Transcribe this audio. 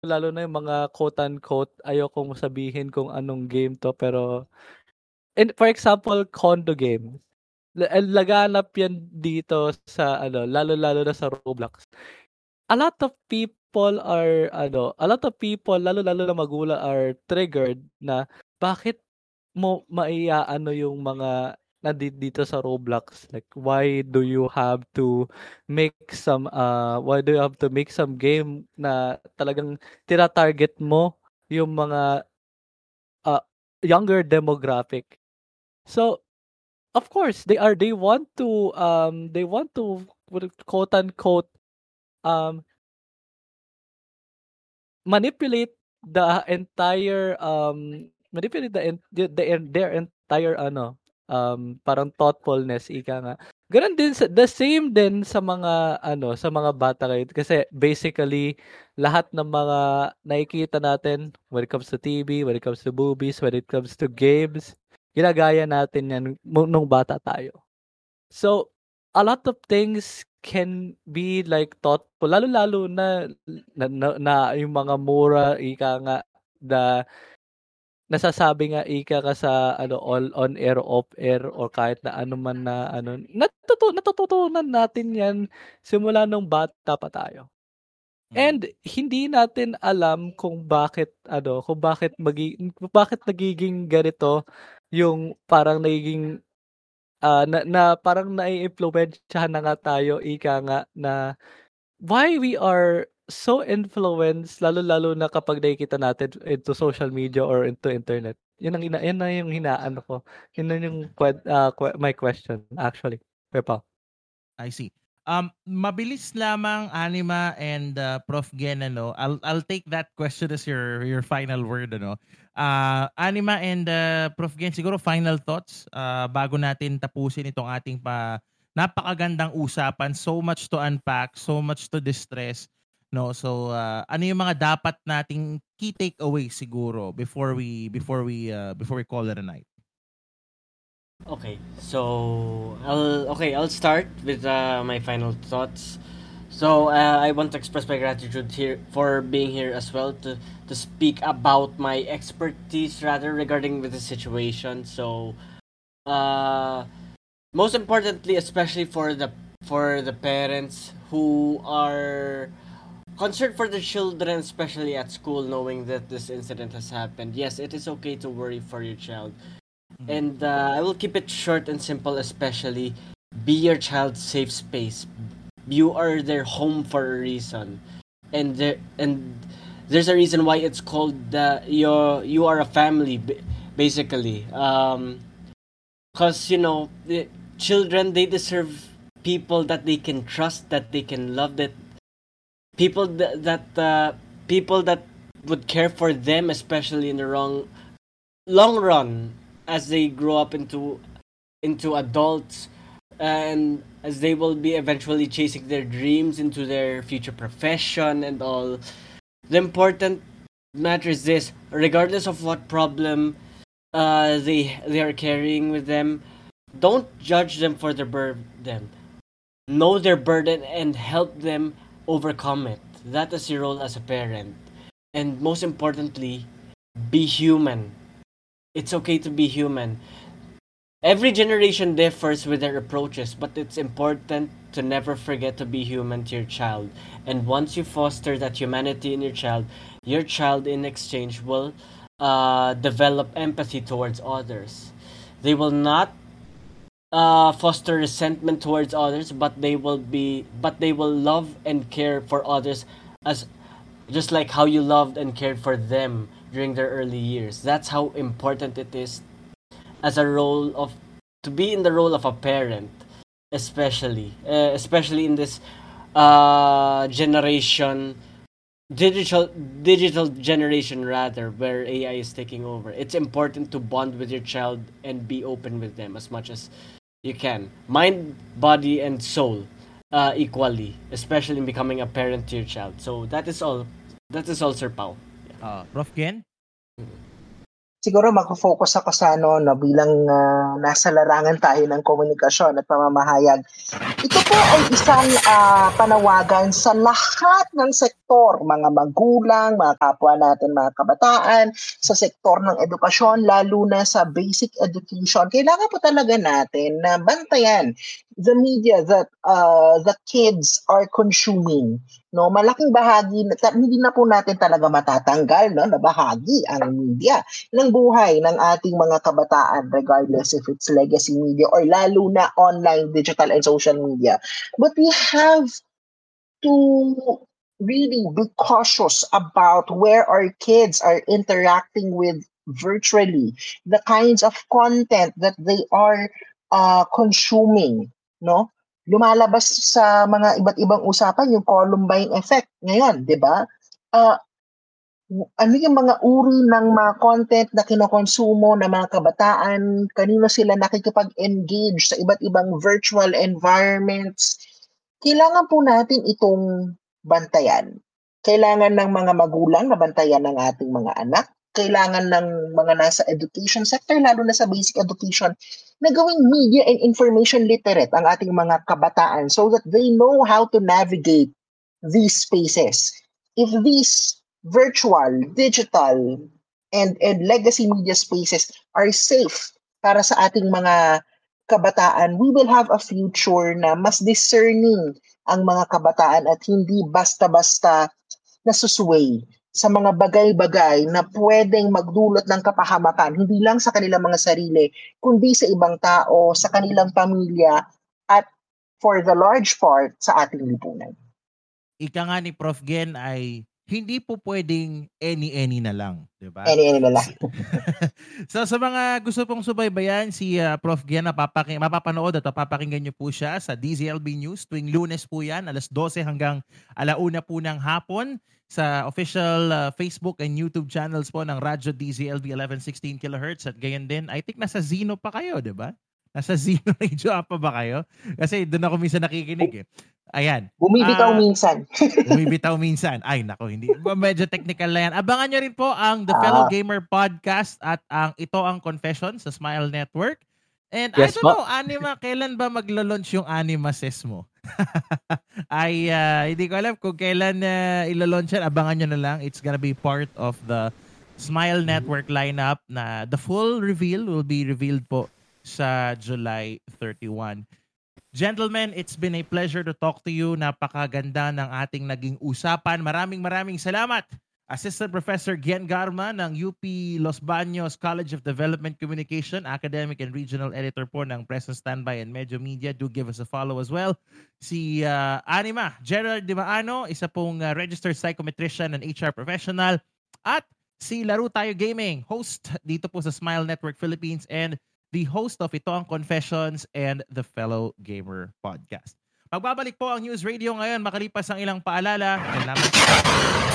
lalo na yung mga quote unquote, ayokong sabihin kung anong game 'to pero for example, condo game. Laganap yan dito sa ano, lalo-lalo na sa Roblox. A lot of people lalo-lalo na magulang are triggered na bakit mo maiaano yung mga dito sa Roblox, like why do you have to make some game na talagang tina-target mo yung mga, ah, younger demographic. So, of course, they want to quote unquote, um manipulate the entire, manipulate their entire ano, parang thoughtfulness, ika nga. Gano'n din the same din sa mga ano, sa mga bata ngayon kasi basically lahat ng mga nakikita natin when it comes to TV, when it comes to movies, when it comes to games, ginagaya natin 'yan nung bata tayo. So, a lot of things can be like thoughtful lalo-lalo na yung mga mura, ika nga, na nasasabi nga ika nga sa ano, all on air, off air or kahit na ano man na ano, natututunan natin 'yan simula nung bata pa tayo. Mm. And hindi natin alam kung bakit nagiging ganito yung parang nagiging na parang naiimpluwensyahan na nga tayo, ika nga, na why we are so influenced lalo-lalo na kapag nakikita natin into social media or into internet. Yun na yung hinaano ko, yun na yung my question actually, Kuya Pao. I see. Mabilis lamang Anima and Prof Gen ano. I'll take that question as your final word ano. Anima and Prof Gen siguro final thoughts bago natin tapusin itong ating napakagandang usapan. So much to unpack, so much to distress, no. So ano yung mga dapat nating key takeaway siguro before we call it a night. Okay, so I'll start with my final thoughts. So I want to express my gratitude here for being here as well to speak about my expertise rather regarding with the situation. So uh, most importantly, especially for the parents who are concerned for the children, especially at school, knowing that this incident has happened. Yes, it is okay to worry for your child, Mhm. and I will keep it short and simple, especially be your child's safe space. You are their home for a reason. And there's a reason why it's called you are a family, basically. Cause you know the children, they deserve people that they can trust, that they can love, that people that would care for them, especially in the long run, as they grow up into adults, and as they will be eventually chasing their dreams into their future profession and all. The important matter is this: regardless of what problem they are carrying with them, don't judge them for their burden. Know their burden and help them overcome it. That is your role as a parent. And most importantly, be human. It's okay to be human. Every generation differs with their approaches, but it's important to never forget to be human to your child. And once you foster that humanity in your child in exchange will develop empathy towards others. They will not foster resentment towards others, but they will love and care for others as just like how you loved and cared for them during their early years. That's how important it is as a role of to be in the role of a parent, especially in this generation, digital generation rather, where AI is taking over. It's important to bond with your child and be open with them as much as you can, mind, body, and soul, equally, especially in becoming a parent to your child. So that is all, Sir Pao. Prof Gen? siguro mag-focus ako sa bilang nasa larangan tayo ng komunikasyon at pamamahayag. Ito po ay isang panawagan sa lahat ng sektor, mga magulang, mga kapwa natin, mga kabataan, sa sektor ng edukasyon, lalo na sa basic education. Kailangan po talaga natin na bantayan the media that the kids are consuming. No, malaking bahagi, hindi na po natin talaga matatanggal na bahagi ang media ng buhay ng ating mga kabataan, regardless if it's legacy media or lalo na online, digital, and social media. But we have to really be cautious about where our kids are interacting with virtually, the kinds of content that they are consuming, no? Lumalabas sa mga iba't ibang usapan yung Columbine effect ngayon, 'di ba? Ano yung mga uri ng mga content na kinokonsumo ng mga kabataan, kanino sila nakikipag-engage sa iba't ibang virtual environments. Kailangan po natin itong bantayan. Kailangan ng mga magulang na bantayan ng ating mga anak. Kailangan ng mga nasa education sector, lalo na sa basic education, na gawing media and information literate ang ating mga kabataan so that they know how to navigate these spaces. If these virtual, digital, and legacy media spaces are safe para sa ating mga kabataan, we will have a future na mas discerning ang mga kabataan at hindi basta-basta nasusway sa mga bagay-bagay na pwedeng magdulot ng kapahamakan, hindi lang sa kanilang mga sarili, kundi sa ibang tao, sa kanilang pamilya, at for the large part, sa ating lipunan. Ika nga ni Prof. Gen ay hindi po pwedeng any na lang, di ba? Any na lang. So sa mga gusto pong subaybayan, si Prof. Gen, mapapanood at papakinggan nyo po siya sa DZLB News tuwing Lunes po yan, alas 12 hanggang 1:00 po ng hapon sa official Facebook and YouTube channels po ng Radyo DZLB 1116 kHz at gayon din. I think nasa Zeno pa kayo, di ba? Nasa Zeno Radio pa ba kayo? Kasi doon ako minsan nakikinig eh. Ayan. Bumibitaw minsan. Bumibitaw minsan. Ay, nako, hindi. Medyo technical na yan. Abangan nyo rin po ang The Fellow Gamer Podcast at Ito ang Confession sa Smile Network. And yes, I don't know, Anima, kailan ba maglo-launch yung Anima Ses mo? Ay, hindi ko alam kung kailan ilo-launch yan. Abangan nyo na lang. It's gonna be part of the Smile Network lineup na the full reveal will be revealed po sa July 31. Gentlemen, it's been a pleasure to talk to you. Napakaganda ng ating naging usapan. Maraming salamat. Assistant Professor Gian Garma ng UP Los Baños College of Development Communication, Academic and Regional Editor po ng Press on Standby and Medyo Media. Do give us a follow as well. Si Anima, Gerald Dimaano, isa pong registered psychometrician and HR professional. At si Laro Tayo Gaming, host dito po sa Smile Network Philippines and the host of Ito ang Confessions and the Fellow Gamer Podcast. Magbabalik po ang News Radio ngayon makalipas ang ilang paalala.